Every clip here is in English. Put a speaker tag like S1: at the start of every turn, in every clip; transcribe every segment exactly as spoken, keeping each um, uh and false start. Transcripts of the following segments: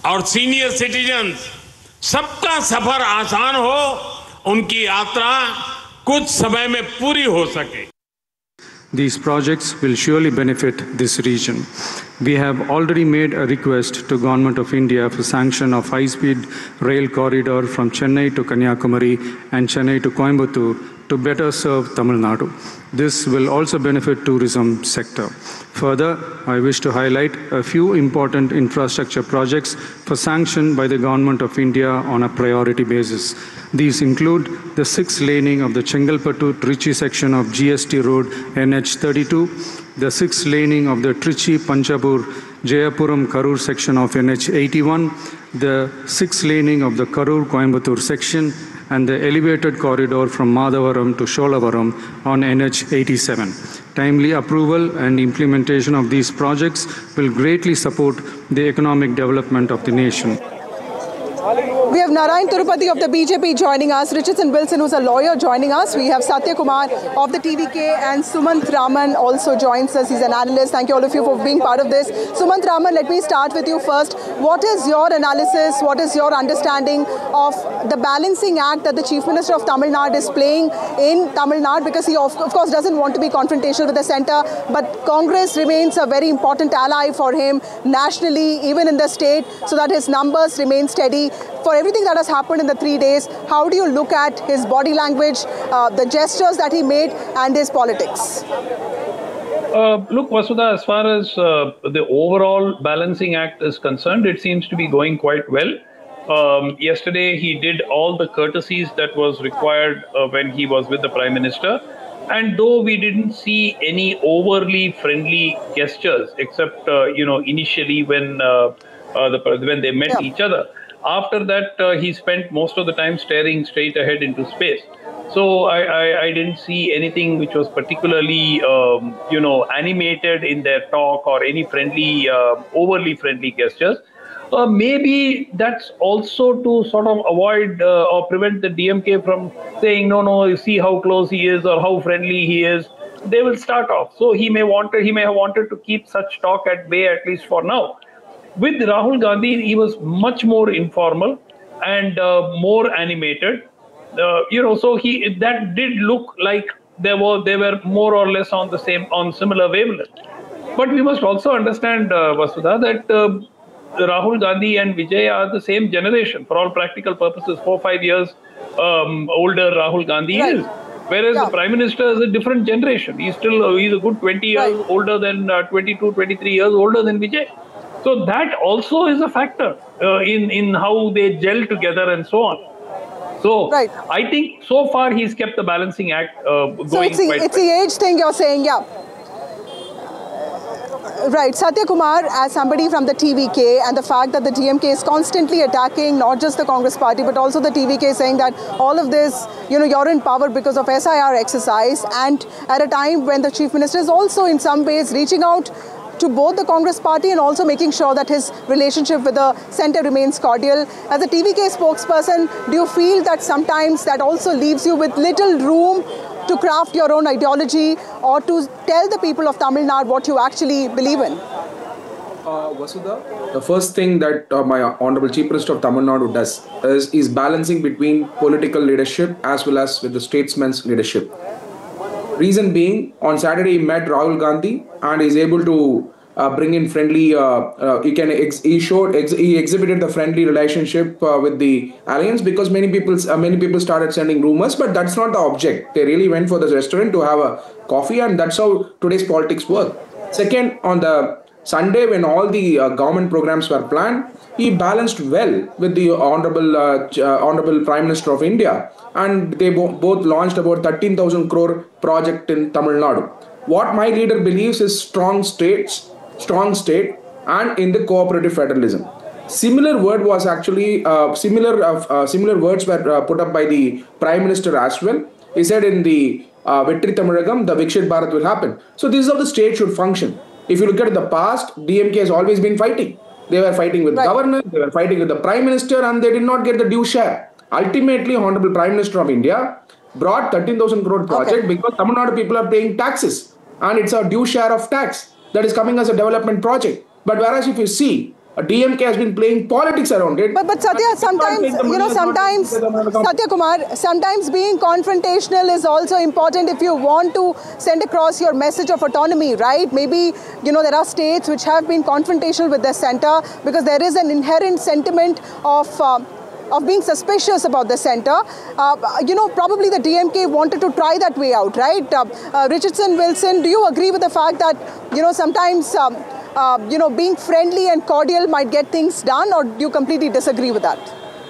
S1: और senior citizens सबका सफर आसान हो, उनकी यात्रा कुछ समय में पूरी हो सके.
S2: These projects will surely benefit this region. We have already made a request to Government of India for sanction of high-speed rail corridor from Chennai to Kanyakumari and Chennai to Coimbatore to better serve Tamil Nadu. This will also benefit tourism sector. Further, I wish to highlight a few important infrastructure projects for sanction by the Government of India on a priority basis. These include the sixth laning of the Chengalpattu-Trichy section of G S T Road N H thirty-two, the sixth laning of the Trichy-Panchabur-Jayapuram-Karur section of N H eighty-one, the sixth laning of the Karur-Coimbatore section, and the elevated corridor from Madavaram to Sholavaram on N H eighty-seven. Timely approval and implementation of these projects will greatly support the economic development of the nation.
S3: We have Narayan Tirupati of the B J P joining us, Richardson Wilson, who's a lawyer, joining us. We have Satya Kumar of the T V K, and Sumant Raman also joins us. He's an analyst. Thank you all of you for being part of this. Sumant Raman, let me start with you first. What is your analysis? What is your understanding of the balancing act that the Chief Minister of Tamil Nadu is playing in Tamil Nadu? Because he, of, of course, doesn't want to be confrontational with the centre, but Congress remains a very important ally for him nationally, even in the state, so that his numbers remain steady. For everything that has happened in the three days, how do you look at his body language, uh, the gestures that he made, and his politics?
S4: Uh, look, Vasudha, as far as uh, the overall balancing act is concerned, it seems to be going quite well. Um, yesterday, he did all the courtesies that was required uh, when he was with the Prime Minister. And though we didn't see any overly friendly gestures, except, uh, you know, initially when, uh, uh, the, when they met yeah. each other, after that, uh, he spent most of the time staring straight ahead into space. So I, I, I didn't see anything which was particularly, um, you know, animated in their talk or any friendly, uh, overly friendly gestures. Uh, maybe that's also to sort of avoid uh, or prevent the D M K from saying, no, no, you see how close he is or how friendly he is. They will start off. So he may want to, he may have wanted to keep such talk at bay, at least for now. With Rahul Gandhi, he was much more informal and uh, more animated. Uh, you know, so he that did look like they were they were more or less on the same on similar wavelength. But we must also understand, uh, Vasudha, that uh, Rahul Gandhi and Vijay are the same generation for all practical purposes. Four five years um, older Rahul Gandhi right. is, whereas yeah. the Prime Minister is a different generation. He's still uh, he's a good twenty years right. older than uh, twenty-two, twenty-three years older than Vijay. So that also is a factor uh, in, in how they gel together and so on. So right. I think so far he's kept the balancing act uh, going
S3: so it's the,
S4: quite
S3: it's the age thing you're saying, yeah. Right, Satya Kumar, as somebody from the T V K, and the fact that the D M K is constantly attacking not just the Congress party but also the T V K, saying that all of this, you know, you're in power because of S I R exercise, and at a time when the Chief Minister is also in some ways reaching out to both the Congress party and also making sure that his relationship with the centre remains cordial. As a T V K spokesperson, do you feel that sometimes that also leaves you with little room to craft your own ideology or to tell the people of Tamil Nadu what you actually believe in?
S5: Uh, Vasudha, the first thing that uh, my Honorable Chief Minister of Tamil Nadu does is, is balancing between political leadership as well as with the statesman's leadership. Reason being, on Saturday he met Rahul Gandhi and is able to uh, bring in friendly, uh, uh, he, can ex he showed, ex he exhibited the friendly relationship uh, with the alliance, because many people, uh, many people started sending rumors, but that's not the object. They really went for the restaurant to have a coffee, and that's how today's politics work. Second, on the Sunday when all the uh, government programs were planned, he balanced well with the Honorable, uh, uh, Honorable Prime Minister of India, and they bo both launched about thirteen thousand crore project in Tamil Nadu. What my leader believes is strong states, strong state, and in the cooperative federalism. Similar word was actually uh, similar uh, uh, similar words were uh, put up by the Prime Minister as well. He said in the uh, Vetri Tamilagam, the Vikshit Bharat will happen. So this is how the state should function. If you look at the past, D M K has always been fighting. They were fighting with right. governor, they were fighting with the Prime Minister, and they did not get the due share. Ultimately, Honorable Prime Minister of India brought thirteen thousand crore project okay. because Tamil Nadu people are paying taxes, and it's a due share of tax that is coming as a development project. But whereas if you see, D M K has been playing politics around it.
S3: But, but Satya, sometimes, you know, sometimes, Satya Kumar, sometimes being confrontational is also important if you want to send across your message of autonomy, right? Maybe, you know, there are states which have been confrontational with the center because there is an inherent sentiment of uh, of being suspicious about the center. Uh, you know, probably the D M K wanted to try that way out, right? Uh, uh, Richardson, Wilson, do you agree with the fact that, you know, sometimes, um, uh, you know, being friendly and cordial might get things done, or do you completely disagree with that?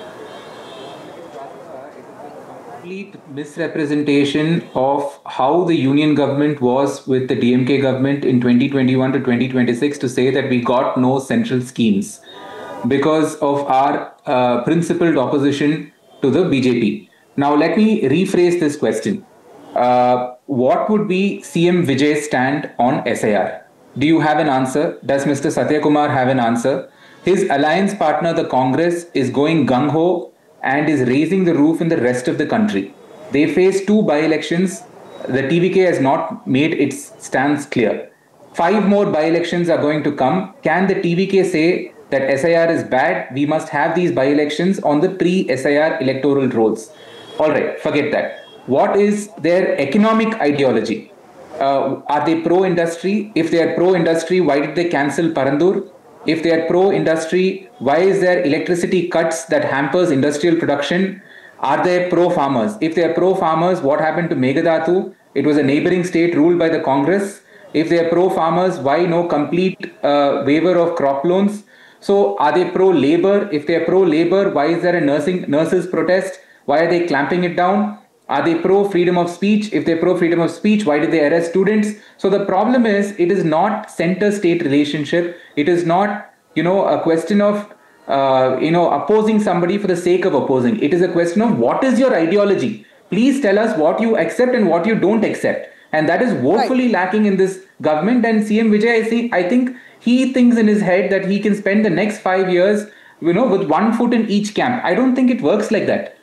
S6: Complete misrepresentation of how the union government was with the D M K government in twenty twenty-one to twenty twenty-six to say that we got no central schemes because of our uh, principled opposition to the B J P. Now, let me rephrase this question. Uh, what would be C M Vijay's stand on S I R? Do you have an answer? Does Mister Satya Kumar have an answer? His alliance partner, the Congress, is going gung-ho and is raising the roof in the rest of the country. They face two by-elections. The T V K has not made its stance clear. Five more by-elections are going to come. Can the T V K say that S I R is bad? We must have these by-elections on the pre-S I R electoral rolls. All right, forget that. What is their economic ideology? Uh, are they pro-industry? If they are pro-industry, why did they cancel Parandur? If they are pro-industry, why is there electricity cuts that hampers industrial production? Are they pro-farmers? If they are pro-farmers, what happened to Meghadattu? It was a neighboring state ruled by the Congress. If they are pro-farmers, why no complete uh, waiver of crop loans? So are they pro-labor? If they are pro-labor, why is there a nursing nurses protest? Why are they clamping it down? Are they pro-freedom of speech? If they're pro-freedom of speech, why did they arrest students? So the problem is, it is not center-state relationship. It is not, you know, a question of, uh, you know, opposing somebody for the sake of opposing. It is a question of what is your ideology? Please tell us what you accept and what you don't accept. And that is woefully right. lacking in this government. And C M Vijay, I, see, I think he thinks in his head that he can spend the next five years, you know, with one foot in each camp. I don't think it works like that.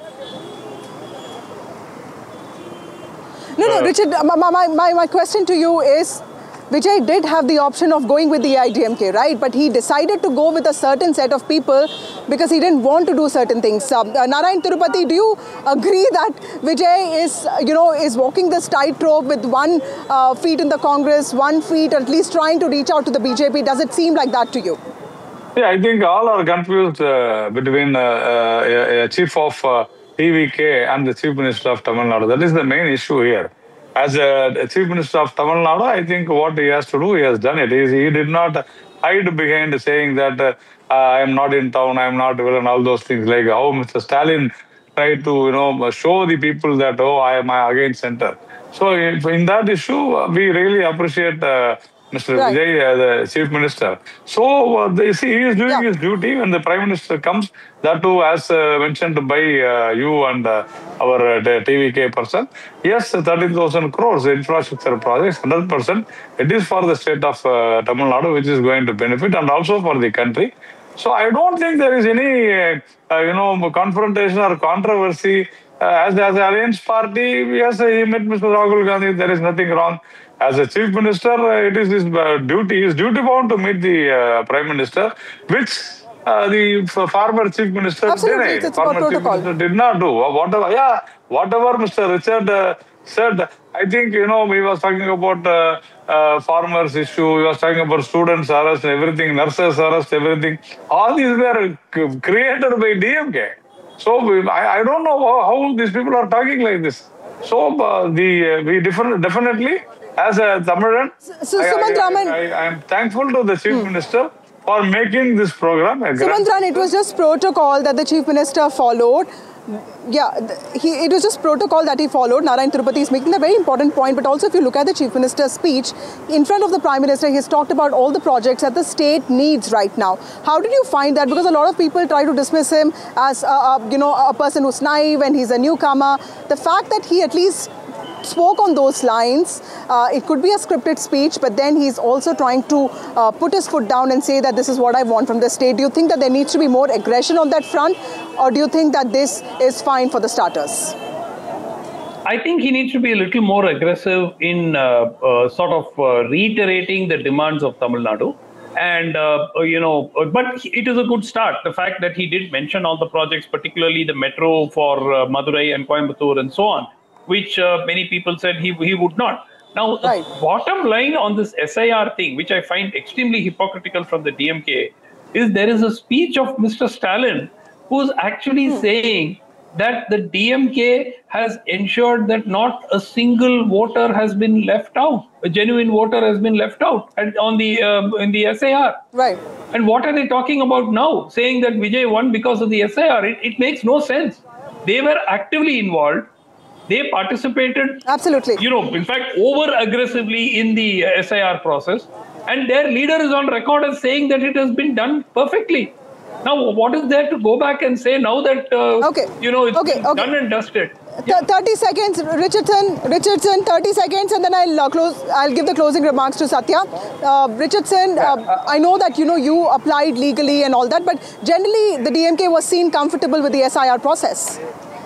S3: No, no, Richard, my, my, my question to you is, Vijay did have the option of going with the A I A D M K, right? But he decided to go with a certain set of people because he didn't want to do certain things. Um, uh, Narayan Tirupati, do you agree that Vijay is, you know, is walking this tightrope with one uh, feet in the Congress, one feet at least trying to reach out to the B J P? Does it seem like that to you?
S7: Yeah, I think all are confused uh, between uh, uh, a, a chief of uh, T V K and the Chief Minister of Tamil Nadu. That is the main issue here. As a Chief Minister of Tamil Nadu, I think what he has to do, he has done it. He, he did not hide behind saying that uh, I am not in town, I am not well, and all those things, like how Mister Stalin tried to, you know, show the people that, oh, I am against center. So in that issue, we really appreciate uh, Mister Right. Vijay, uh, the Chief Minister. So, uh, they, see, he is doing yeah. his duty when the Prime Minister comes, that too, as uh, mentioned by uh, you and uh, our uh, T V K person. Yes, thirteen thousand crores infrastructure projects, one hundred percent. It is for the state of uh, Tamil Nadu, which is going to benefit, and also for the country. So, I don't think there is any, uh, uh, you know, confrontation or controversy. Uh, as, as an alliance party, yes, he met Mister Rahul Gandhi, there is nothing wrong. As a Chief Minister, uh, it is his uh, duty, he is duty bound to meet the uh, Prime Minister, which uh, the former Chief Minister
S3: Absolutely,
S7: denied. Former Chief
S3: protocol.
S7: Minister did not do. Whatever, yeah, whatever Mister Richard uh, said, I think, you know, he was talking about uh, uh, farmers issue, he was talking about students arrest, everything, nurses arrest, everything. All these were created by D M K. So I, I don't know how, how these people are talking like this. So uh, the uh, we differ, definitely, as a Tamilan,
S3: so, I, Sumant Raman,
S7: I, I, I am thankful to the Chief hmm. Minister for making this program.
S3: Sumant Raman, it was just protocol that the Chief Minister followed. Yeah, he, it was just protocol that he followed. Narayan Tirupati is making a very important point, but also if you look at the Chief Minister's speech, in front of the Prime Minister, he's talked about all the projects that the state needs right now. How did you find that? Because a lot of people try to dismiss him as, a, a, you know, a person who's naive and he's a newcomer. The fact that he at least spoke on those lines, uh, it could be a scripted speech, but then he's also trying to uh, put his foot down and say that this is what I want from the state. Do you think that there needs to be more aggression on that front, or do you think that this is fine for the starters?
S4: I think he needs to be a little more aggressive in uh, uh, sort of uh, reiterating the demands of Tamil Nadu. And, uh, you know, but it is a good start. The fact that he did mention all the projects, particularly the metro for uh, Madurai and Coimbatore and so on, which uh, many people said he, he would not. Now, right. the bottom line on this S I R thing, which I find extremely hypocritical from the D M K, is there is a speech of Mister Stalin who's actually hmm. saying that the D M K has ensured that not a single voter has been left out. A genuine voter has been left out and on the uh, in the S I R.
S3: Right.
S4: And what are they talking about now? Saying that Vijay won because of the S I R. It, it makes no sense. They were actively involved. They participated.
S3: Absolutely.
S4: You know, in fact, over aggressively in the uh, S I R process. And their leader is on record as saying that it has been done perfectly. Now, what is there to go back and say now that, uh,
S3: okay.
S4: you know, it's
S3: okay, okay.
S4: done and dusted?
S3: Yeah. thirty seconds, Richardson, Richardson, thirty seconds, and then I'll uh, close. I'll give the closing remarks to Satya. Uh, Richardson, uh, I know that, you know, you applied legally and all that, but generally the D M K was seen comfortable with the S I R process.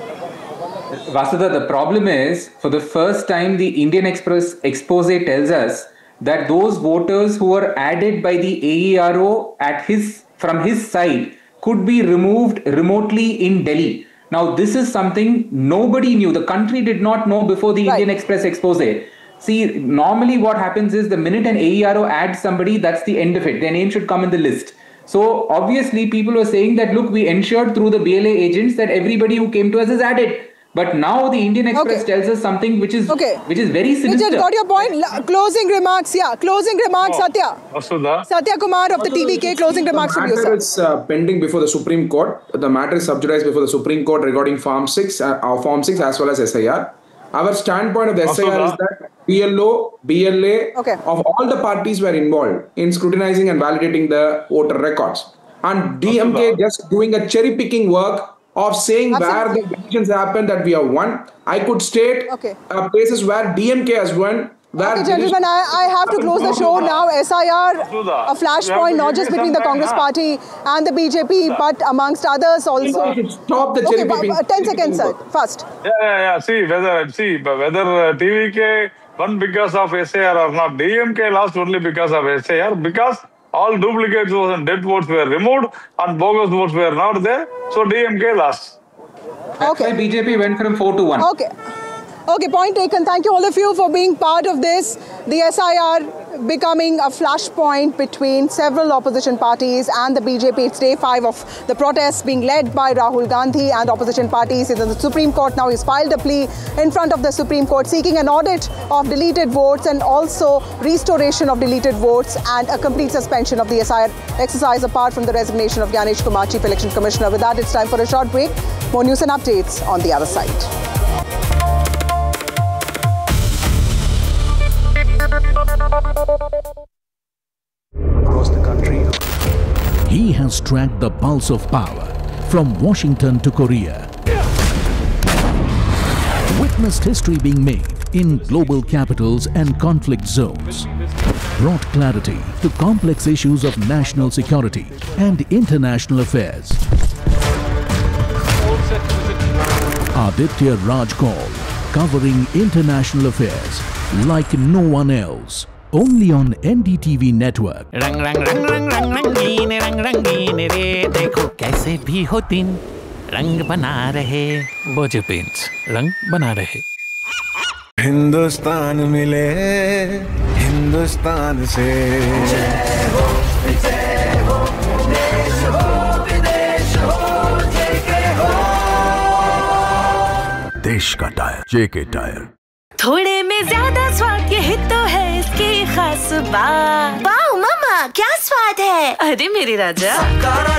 S6: Vasudha, the problem is, for the first time, the Indian Express expose tells us that those voters who were added by the A E R O at his from his side could be removed remotely in Delhi. Now, this is something nobody knew. The country did not know before the right. Indian Express expose. See, normally what happens is the minute an A E R O adds somebody, that's the end of it. Their name should come in the list. So, obviously, people were saying that, look, we ensured through the B L A agents that everybody who came to us is added. But now the Indian Express okay. tells us something which is okay. which is very sinister.
S3: Richard, got your point. L closing remarks, yeah. Closing remarks, oh, Satya.
S7: Vasudha.
S3: Satya Kumar of the T V K. Closing remarks from you, sir.
S5: The matter is uh, pending before the Supreme Court. The matter is subjudiced before the Supreme Court regarding Form six, uh, Form six as well as S I R. Our standpoint of the S I R Vasudha. is that B L O, B L A, okay. of all the parties were involved in scrutinizing and validating the voter records. And D M K Vasudha. just doing a cherry picking work of saying Absolutely. where the elections happened that we have won. I could state okay. uh, places where D M K has won. Where
S3: okay, gentlemen, I, I have to close the show now. S I R, a flashpoint not just between the Congress party and the B J P, but amongst others also.
S5: Stop the cherry picking.
S3: Okay, ten seconds, sir. First.
S7: Yeah, yeah, yeah. See, whether, see, whether uh, T V K won because of S I R or not, D M K lost only because of S I R, because all duplicate votes and dead votes were removed and bogus votes were not there. So D M K lost.
S6: Okay. B J P went from four to one.
S3: Okay. Okay, point taken. Thank you all of you for being part of this. The S I R becoming a flashpoint between several opposition parties and the B J P. It's day five of the protests being led by Rahul Gandhi and opposition parties. In the Supreme Court now he's filed a plea in front of the Supreme Court seeking an audit of deleted votes and also restoration of deleted votes and a complete suspension of the S I R exercise apart from the resignation of Gyanesh Kumar, Chief Election Commissioner. With that, it's time for a short break. More news and updates on the other side.
S8: Across the country, he has tracked the pulse of power from Washington to Korea. Witnessed history being made in global capitals and conflict zones. Brought clarity to complex issues of national security and international affairs. Aditya Raj Kaul, covering international affairs like no one else. Only on N D T V network.
S9: रंग रंग रंग रंग रंग रंगीन रंग रंगीन रे देखो कैसे भी हो दिन रंग बना रहे बोझे पेंट्स रंग बना रहे
S10: हिंदुस्तान मिले हिंदुस्तान से जय हो जय हो देश हो विदेश हो जेके हो देश का टायर जेके टायर
S11: थोड़े में ज्यादा स्वाद यही तो है इसकी खास बात। वाओ मम्मा क्या स्वाद है। अरे मेरे राजा